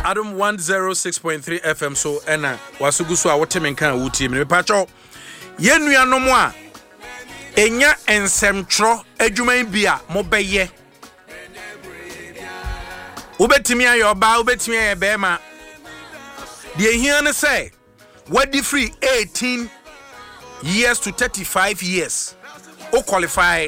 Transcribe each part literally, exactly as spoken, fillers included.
Adam one oh six point three F M so ena wasugu so a wotemen kan wutie me pacho ye nuanom a enya ensemtro adwuman bia mo beye ubetimi ayoba ubetimi ayebema de ehia ne say wadi free eighteen years to thirty-five years o qualify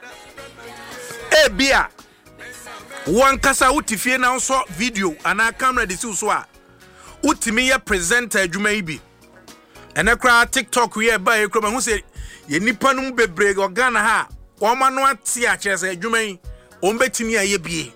e bia one kasa utifie na so video ana camera de so a utimi ye presenter adwuma ibi ene kra TikTok we ba e kro hu se ye nipa no bebre Ghana ha o ma no ate a kire se adwuma yi o mbetimi aye bie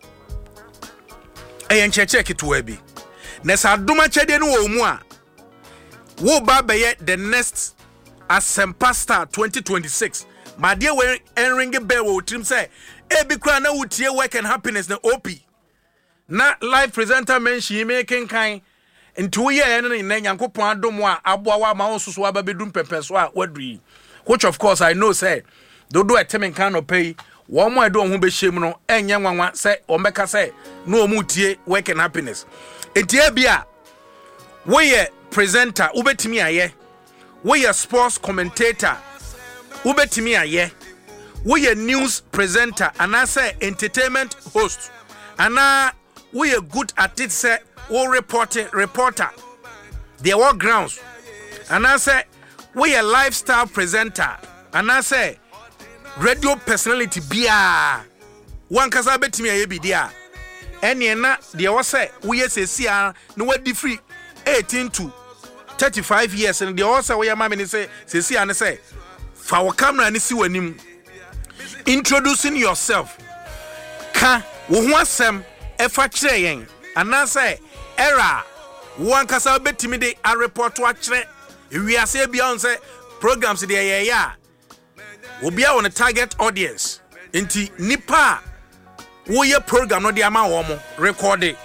e yen cheche keto abi na sa doma chede no wo mu a wo ba be ye the next Asempa Star twenty twenty-six my dear we enringe bell wo trim say e bi kra na wutie work and happiness na O P na live presenter mention making kind into ye en na Nyankopon adom a aboa wa ma wonsoso aba bedum pepeso a wadui which of course I know say do do etemen kan no pay wo mo edo ho be hyem no enye nwanwa say o meka say no o mutie work and happiness etie bia we ye presenter ubetimi aye we ye sports commentator ubetimi aye we a news presenter and I say entertainment host and I we a good at it say we reporter reporter there were grounds and I say we a lifestyle presenter and I say radio personality bia one kasa betimi aye bi dia ene na there was say we say sia no we free eighteen to thirty-five years and there also we mama ni say say sia ne say fa wo camera ni si wanim introducing yourself ka wo ho asem e fa kire yen ana say era one kasa betimi de a report wa kire wi ase bia on say programs de ye ya obi a on target audience enti nipa wo ye program no de ama wo mo record it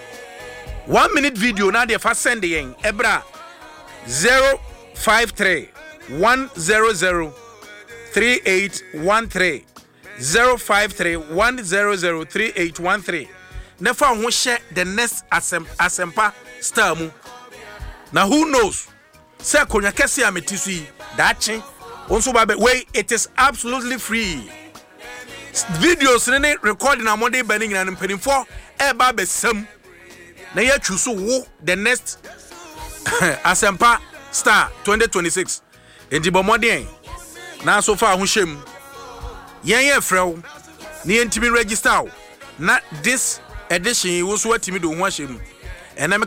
one minute video na de fa send yen ebra zero five three one zero zero three eight one three zero five three one zero zero three eight one three never ho share the next asem Asempa Star mu now who knows say konya kese ametisu yi dachi onso ba way it is absolutely free videos ne recording amode banning na mpanyimfo e ba besam na ya chusu wo the next Asempa Star twenty twenty-six enti bomodien na so far ho shem yen ye frew na entimi register na this edition wo so atimi do ho ahyem ena me